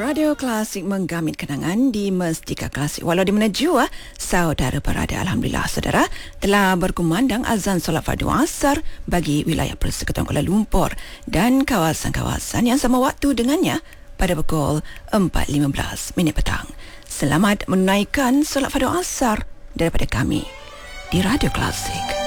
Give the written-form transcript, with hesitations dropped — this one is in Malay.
Radio Klasik menggamit kenangan di Mestika Klasik. Walau di mana jua saudara berada, alhamdulillah saudara telah berkumandang azan solat fardu asar bagi wilayah Persekutuan Kuala Lumpur dan kawasan-kawasan yang sama waktu dengannya pada pukul 4.15 petang. Selamat menunaikan solat fardu asar daripada kami di Radio Klasik.